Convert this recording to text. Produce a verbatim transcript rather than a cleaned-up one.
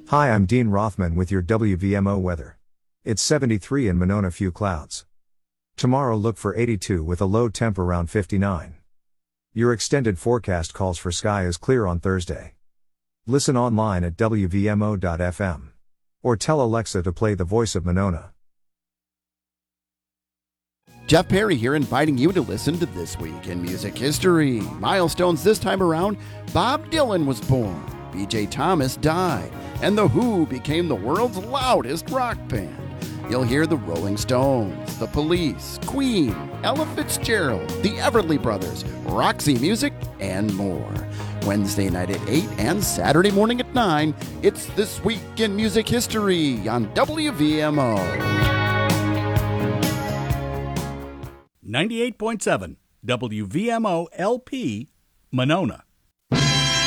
Hi, I'm Dean Rothman with your W V M O weather. It's seventy-three in Monona, few clouds. Tomorrow look for eighty-two with a low temp around fifty-nine. Your extended forecast calls for sky is clear on Thursday. Listen online at W V M O dot F M. Or tell Alexa to play The Voice of Monona. Jeff Perry here, inviting you to listen to This Week in Music History. Milestones this time around: Bob Dylan was born, B J Thomas died, and The Who became the world's loudest rock band. You'll hear the Rolling Stones, The Police, Queen, Ella Fitzgerald, the Everly Brothers, Roxy Music, and more. Wednesday night at eight and Saturday morning at nine, it's This Week in Music History on W V M O. ninety-eight point seven W V M O L P, Monona.